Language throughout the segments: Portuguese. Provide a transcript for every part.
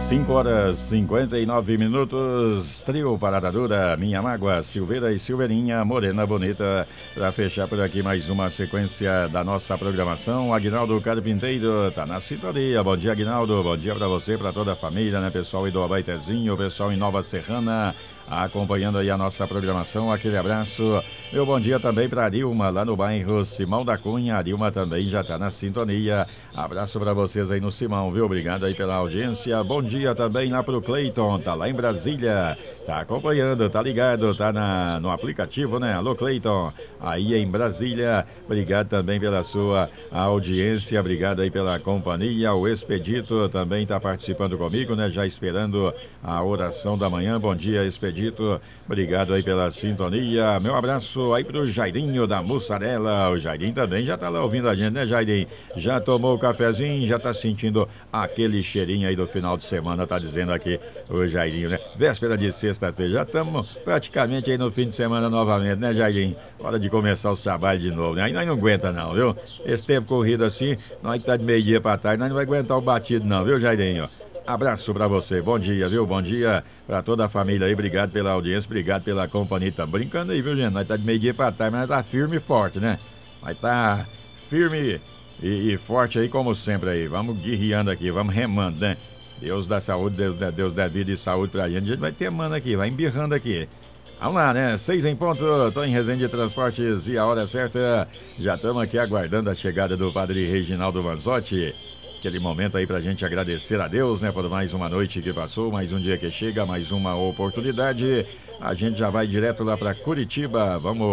5h59, trio Parada Dura, Minha Mágoa, Silveira e Silveirinha, Morena Bonita, para fechar por aqui mais uma sequência da nossa programação. Aguinaldo Carpinteiro tá na sintonia. Bom dia, Aguinaldo, bom dia para você, para toda a família, né, pessoal aí do Abaetezinho, pessoal em Nova Serrana, acompanhando aí a nossa programação. Aquele abraço, meu bom dia também para a Dilma, lá no bairro Simão da Cunha. A Dilma também já tá na sintonia. Abraço para vocês aí no Simão, viu? Obrigado aí pela audiência. Bom dia também lá pro Cleiton, tá lá em Brasília, tá acompanhando, tá ligado, tá no aplicativo, né? Alô, Cleiton, aí em Brasília. Obrigado também pela sua audiência, obrigado aí pela companhia. O Expedito também tá participando comigo, né? Já esperando a oração da manhã. Bom dia, Expedito, obrigado aí pela sintonia. Meu abraço aí pro Jairinho da Mussarela. O Jairinho também já tá lá ouvindo a gente, né, Jairinho? Já tomou o cafezinho, já tá sentindo aquele cheirinho aí do final de semana, tá dizendo aqui o Jairinho, né? Véspera de sexta-feira, já estamos praticamente aí no fim de semana novamente, né, Jairinho? Hora de começar o trabalho de novo, né? Aí nós não aguenta não, viu? Esse tempo corrido assim, nós que tá de meio-dia pra tarde, nós não vai aguentar o batido não, viu, Jairinho? Abraço pra você, bom dia, viu? Bom dia pra toda a família aí, obrigado pela audiência, obrigado pela companhia. Tá brincando aí, viu, gente? Nós tá de meio-dia pra tarde, mas nós tá firme e forte, né? Nós tá firme e forte aí como sempre aí, vamos guerreando aqui, vamos remando, né? Deus dá saúde, Deus dá vida e saúde pra gente. A gente vai temando aqui, vai embirrando aqui. Vamos lá, né? 6 em ponto, tô em Resende Transportes e a hora certa. Já estamos aqui aguardando a chegada do padre Reginaldo Manzotti. Aquele momento aí pra gente agradecer a Deus, né? Por mais uma noite que passou, mais um dia que chega, mais uma oportunidade. A gente já vai direto lá pra Curitiba. Vamos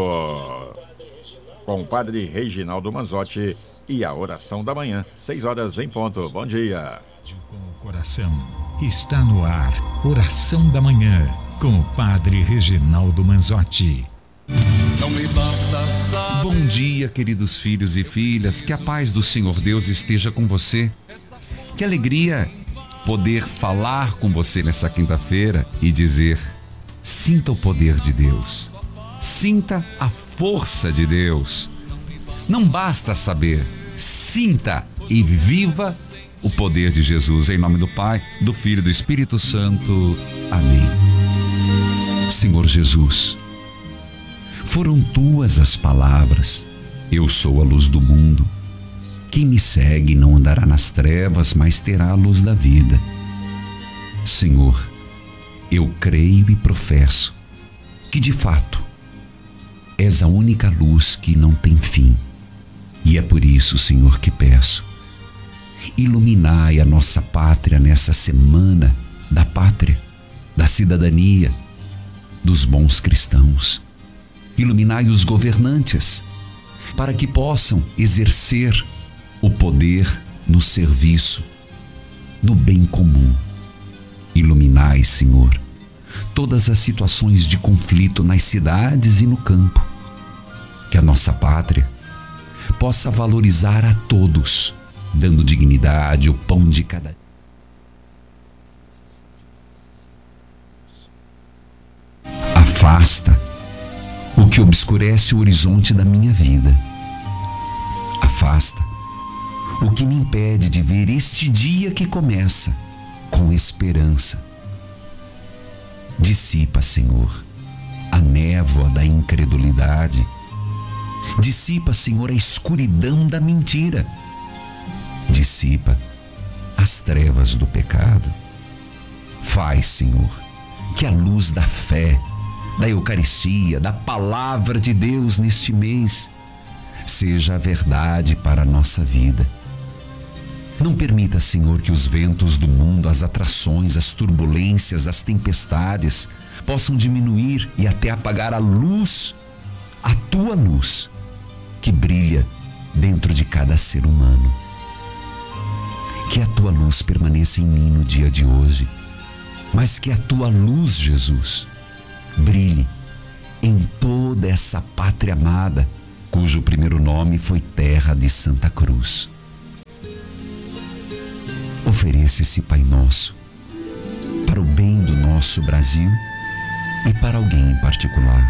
com o padre Reginaldo Manzotti e a oração da manhã. 6 horas em ponto. Bom dia. Com o coração, está no ar, Oração da Manhã, com o Padre Reginaldo Manzotti. Não me basta saber. Bom dia, queridos filhos e filhas, que a paz do Senhor Deus esteja com você. Que alegria poder falar com você nessa quinta-feira e dizer: sinta o poder de Deus, sinta a força de Deus. Não basta saber, sinta e viva o poder de Jesus, em nome do Pai, do Filho e do Espírito Santo. Amém. Senhor Jesus, foram tuas as palavras: eu sou a luz do mundo. Quem me segue não andará nas trevas, mas terá a luz da vida. Senhor, eu creio e professo que, de fato, és a única luz que não tem fim. E é por isso, Senhor, que peço: iluminai a nossa pátria nessa semana da pátria, da cidadania, dos bons cristãos. Iluminai os governantes para que possam exercer o poder no serviço, no bem comum. Iluminai, Senhor, todas as situações de conflito nas cidades e no campo. Que a nossa pátria possa valorizar a todos, dando dignidade, o pão de cada dia. Afasta o que obscurece o horizonte da minha vida. Afasta o que me impede de ver este dia que começa com esperança. Dissipa, Senhor, a névoa da incredulidade. Dissipa, Senhor, a escuridão da mentira. Dissipa as trevas do pecado. Faz, Senhor, que a luz da fé, da Eucaristia, da Palavra de Deus neste mês seja a verdade para a nossa vida. Não permita, Senhor, que os ventos do mundo, as atrações, as turbulências, as tempestades possam diminuir e até apagar a luz, a tua luz, que brilha dentro de cada ser humano. Que a tua luz permaneça em mim no dia de hoje, mas que a tua luz, Jesus, brilhe em toda essa pátria amada, cujo primeiro nome foi Terra de Santa Cruz. Ofereça esse Pai Nosso para o bem do nosso Brasil e para alguém em particular.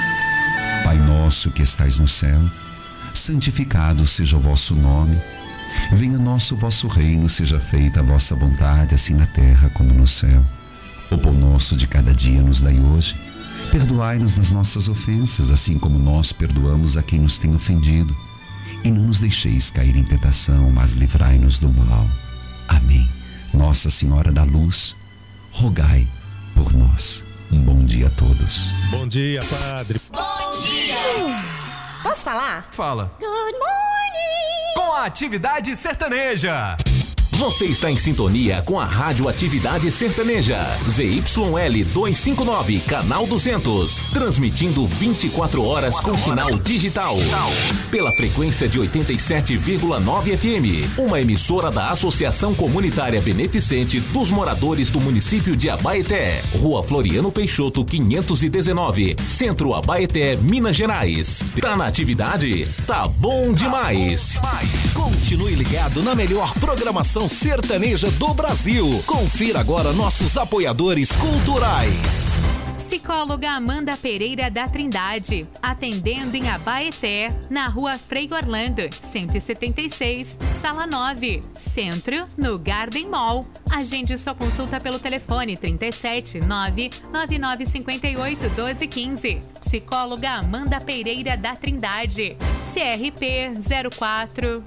Pai nosso que estais no céu, santificado seja o vosso nome. Venha nosso vosso reino, seja feita a vossa vontade, assim na terra como no céu. O pão nosso de cada dia nos dai hoje. Perdoai-nos das nossas ofensas, assim como nós perdoamos a quem nos tem ofendido. E não nos deixeis cair em tentação, mas livrai-nos do mal. Amém. Nossa Senhora da Luz, rogai por nós. Um bom dia a todos. Bom dia, Padre. Bom dia! Posso falar? Fala. Good morning! Com a Atividade Sertaneja. Você está em sintonia com a Rádio Atividade Sertaneja. ZYL 259, canal 200. Transmitindo 24 horas com sinal digital. Pela frequência de 87,9 FM. Uma emissora da Associação Comunitária Beneficente dos Moradores do município de Abaeté. Rua Floriano Peixoto, 519. Centro Abaeté, Minas Gerais. Tá na atividade? Tá bom demais. Continue ligado na melhor programação sertaneja do Brasil. Confira agora nossos apoiadores culturais. Psicóloga Amanda Pereira da Trindade, atendendo em Abaeté, na Rua Frei Orlando, 176, Sala 9, Centro, no Garden Mall. Agende sua consulta pelo telefone 37 99958 1215. Psicóloga Amanda Pereira da Trindade, CRP 04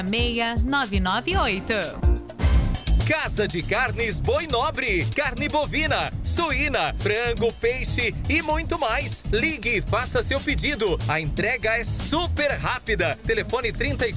66998. Casa de Carnes Boi Nobre, carne bovina, suína, frango, peixe e muito mais. Ligue e faça seu pedido. A entrega é super rápida. Telefone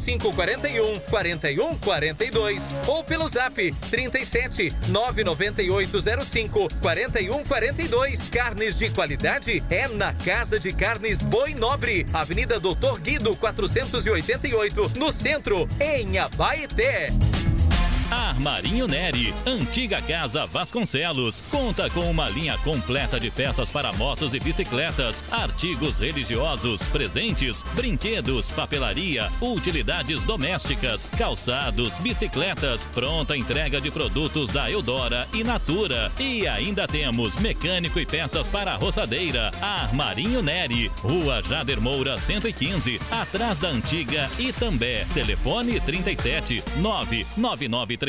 3541-4142 ou pelo zap 37 99805 4142. Carnes de qualidade é na Casa de Carnes Boi Nobre, Avenida Doutor Guido 488, no centro, em Abaeté. Armarinho Neri, antiga Casa Vasconcelos, conta com uma linha completa de peças para motos e bicicletas, artigos religiosos, presentes, brinquedos, papelaria, utilidades domésticas, calçados, bicicletas, pronta entrega de produtos da Eudora e Natura. E ainda temos mecânico e peças para a roçadeira. Armarinho Neri, Rua Jader Moura 115, atrás da antiga Itambé. Telefone 37 99939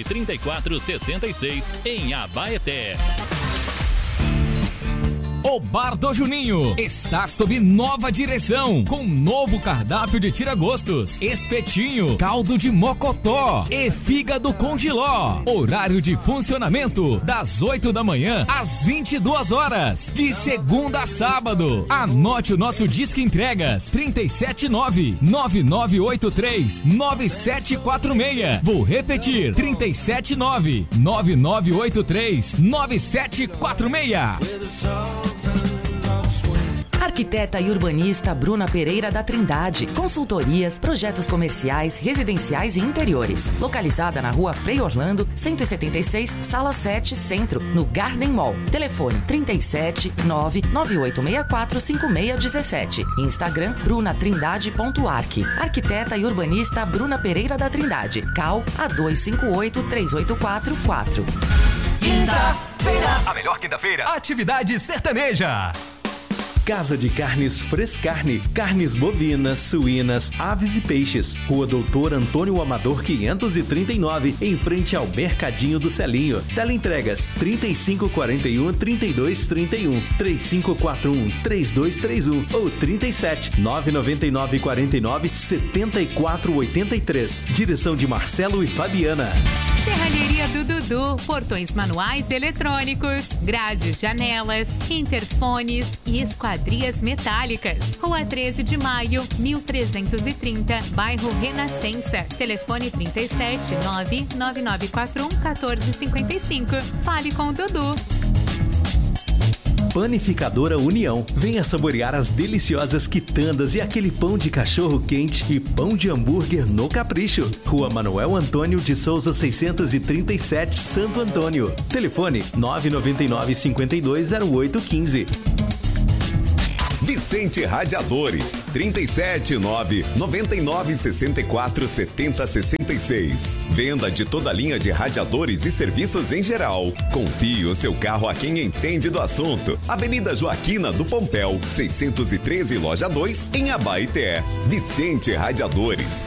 3466 em Abaeté. O Bar do Juninho está sob nova direção, com novo cardápio de tira-gostos, espetinho, caldo de mocotó e fígado com jiló. Horário de funcionamento das 8 da manhã às 22 horas, de segunda a sábado. Anote o nosso disque entregas 379-9983-9746. Vou repetir, 379-9983-9746. Arquiteta e urbanista Bruna Pereira da Trindade. Consultorias, projetos comerciais, residenciais e interiores. Localizada na Rua Frei Orlando, 176, Sala 7, Centro, no Garden Mall. Telefone 37 99864 5617. Instagram brunatrindade.arq. Arquiteta e urbanista Bruna Pereira da Trindade. CAL A258-384-4. Quinta-feira. A melhor quinta-feira. Atividade Sertaneja. Casa de Carnes Frescarne, carnes bovinas, suínas, aves e peixes. Rua Doutor Antônio Amador 539, em frente ao Mercadinho do Celinho. Teleentregas 3541-3231, 3541-3231 ou 37 999-49-7483. Direção de Marcelo e Fabiana. Serralheria do Dudu, portões manuais eletrônicos, grades, janelas, interfones e esquadrias metálicas. Rua 13 de Maio, 1330, bairro Renascença. Telefone 37 99941 1455. Fale com o Dudu. Panificadora União. Venha saborear as deliciosas quitandas e aquele pão de cachorro quente e pão de hambúrguer no capricho. Rua Manuel Antônio de Souza 637, Santo Antônio. Telefone 999-520815. Vicente Radiadores, 379-9964-7066. Venda de toda a linha de radiadores e serviços em geral. Confie o seu carro a quem entende do assunto. Avenida Joaquina do Pompéu, 613, loja 2, em Abaeté. Vicente Radiadores,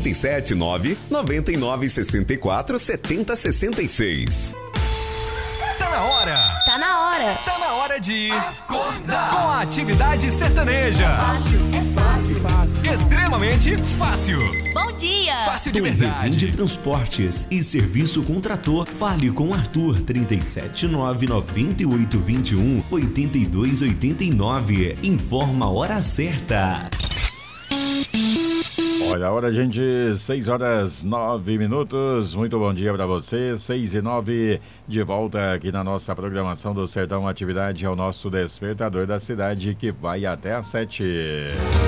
379-9964-7066. Tá na hora! Tá na hora! Tá na hora de acordar com a atividade sertaneja. É fácil. Extremamente fácil. Bom dia! Fácil de Torrezinho verdade. de Transportes e Serviço com Trator. Fale com Arthur 379-9821-8289. Informa a hora certa. Olha, a hora, gente, 6h09. Muito bom dia para você, 6h09, de volta aqui na nossa programação do Sertão Atividade, é o nosso despertador da cidade, que vai até às 7h.